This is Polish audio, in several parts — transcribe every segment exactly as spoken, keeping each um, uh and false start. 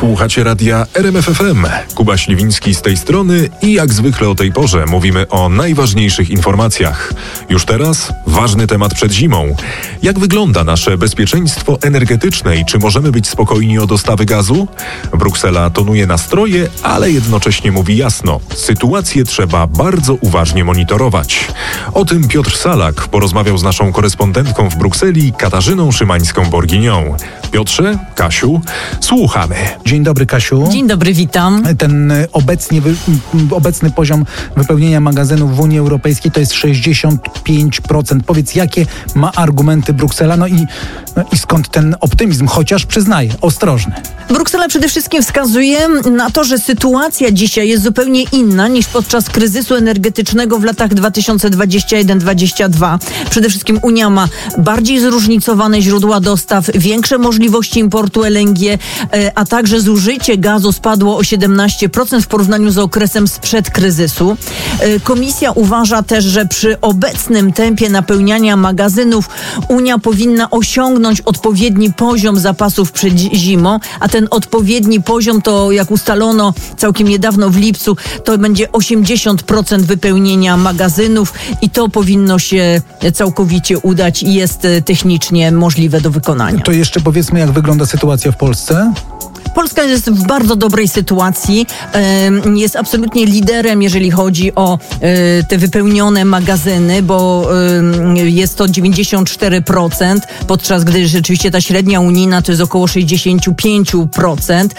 Słuchacie radia R M F F M. Kuba Śliwiński z tej strony i jak zwykle o tej porze mówimy o najważniejszych informacjach. Już teraz ważny temat przed zimą. Jak wygląda nasze bezpieczeństwo energetyczne i czy możemy być spokojni o dostawy gazu? Bruksela tonuje nastroje, ale jednocześnie mówi jasno. Sytuację trzeba bardzo uważnie monitorować. O tym Piotr Salak porozmawiał z naszą korespondentką w Brukseli, Katarzyną Szymańską-Borginią. Piotrze, Kasiu, słuchamy. Dzień dobry, Kasiu. Dzień dobry, witam. Ten obecnie wy, obecny poziom wypełnienia magazynów w Unii Europejskiej to jest sześćdziesiąt pięć procent. Powiedz, jakie ma argumenty Bruksela, no i, no i skąd ten optymizm, chociaż przyznaję, ostrożny. Bruksela przede wszystkim wskazuje na to, że sytuacja dzisiaj jest zupełnie inna niż podczas kryzysu energetycznego w latach dwa tysiące dwudziestym pierwszym do dwudziestego drugiego. Przede wszystkim Unia ma bardziej zróżnicowane źródła dostaw, większe możliwości importu L N G, a także zużycie gazu spadło o siedemnaście procent w porównaniu z okresem sprzed kryzysu. Komisja uważa też, że przy obecnym tempie napełniania magazynów Unia powinna osiągnąć odpowiedni poziom zapasów przed zimą, a ten odpowiedni poziom to, jak ustalono całkiem niedawno w lipcu, to będzie osiemdziesiąt procent wypełnienia magazynów i to powinno się całkowicie udać i jest technicznie możliwe do wykonania. To jeszcze powiedzmy, jak wygląda sytuacja w Polsce? Polska jest w bardzo dobrej sytuacji. Jest absolutnie liderem, jeżeli chodzi o te wypełnione magazyny, bo jest to dziewięćdziesiąt cztery procent, podczas gdy rzeczywiście ta średnia unijna to jest około sześćdziesiąt pięć procent.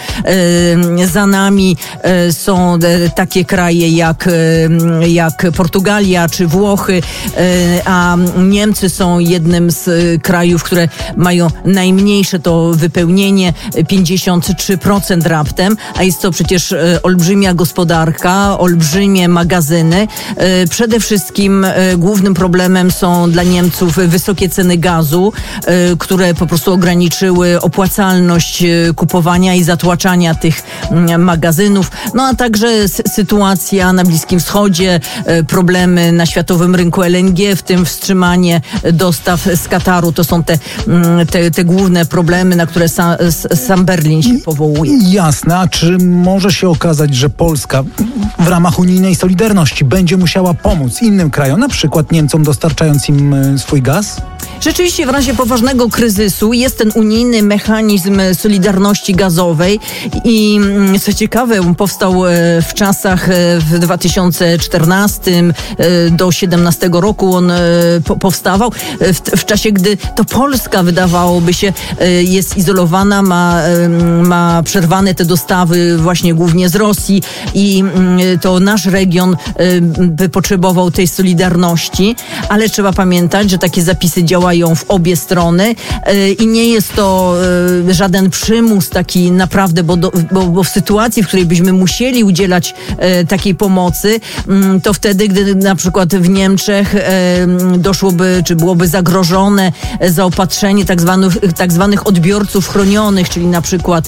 Za nami są takie kraje jak, jak Portugalia czy Włochy, a Niemcy są jednym z krajów, które mają najmniejsze to wypełnienie, pięćdziesiąt trzy procent raptem, a jest to przecież e, olbrzymia gospodarka, olbrzymie magazyny. E, przede wszystkim e, głównym problemem są dla Niemców wysokie ceny gazu, e, które po prostu ograniczyły opłacalność e, kupowania i zatłaczania tych m, magazynów. No a także s- sytuacja na Bliskim Wschodzie, e, problemy na światowym rynku L N G, w tym wstrzymanie dostaw z Kataru. To są te, m, te, te główne problemy, na które sa, sam Berlin się powołuje. Jasne, a czy może się okazać, że Polska w ramach unijnej solidarności będzie musiała pomóc innym krajom, na przykład Niemcom, dostarczając im swój gaz? Rzeczywiście w razie poważnego kryzysu jest ten unijny mechanizm solidarności gazowej i co ciekawe, on powstał w czasach w dwa tysiące czternastym do siedemnastego roku on powstawał w, w czasie, gdy to Polska, wydawałoby się, jest izolowana, ma, ma przerwane te dostawy właśnie głównie z Rosji i to nasz region by potrzebował tej solidarności, ale trzeba pamiętać, że takie zapisy działają w obie strony i nie jest to żaden przymus taki naprawdę, bo, do, bo, bo w sytuacji, w której byśmy musieli udzielać takiej pomocy, to wtedy, gdy na przykład w Niemczech doszłoby, czy byłoby zagrożone zaopatrzenie tak zwanych, tak zwanych odbiorców chronionych, czyli na przykład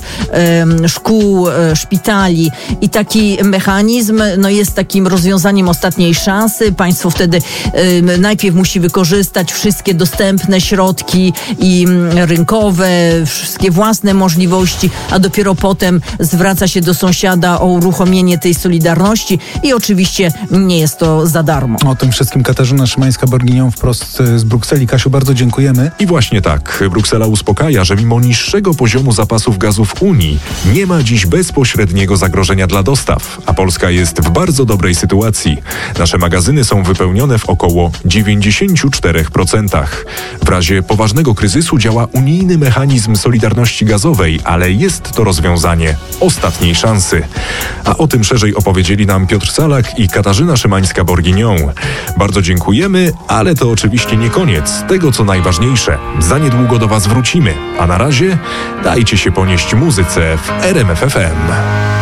szkół, szpitali i taki mechanizm no jest takim rozwiązaniem ostatniej szansy. Państwo wtedy najpierw musi wykorzystać wszystkie dostępne środki i rynkowe, wszystkie własne możliwości, a dopiero potem zwraca się do sąsiada o uruchomienie tej solidarności i oczywiście nie jest to za darmo. O tym wszystkim Katarzyna Szymańska-Borginią wprost z Brukseli. Kasiu, bardzo dziękujemy. I właśnie tak, Bruksela uspokaja, że mimo niższego poziomu zapasów gazu w Unii nie ma dziś bezpośredniego zagrożenia dla dostaw, a Polska jest w bardzo dobrej sytuacji. Nasze magazyny są wypełnione w około dziewięćdziesiąt cztery procent. W razie poważnego kryzysu działa unijny mechanizm solidarności gazowej, ale jest to rozwiązanie ostatniej szansy. A o tym szerzej opowiedzieli nam Piotr Salak i Katarzyna Szymańska-Borginią. Bardzo dziękujemy, ale to oczywiście nie koniec tego, co najważniejsze. Za niedługo do Was wrócimy, a na razie dajcie się ponieść muzyce w R M F F M.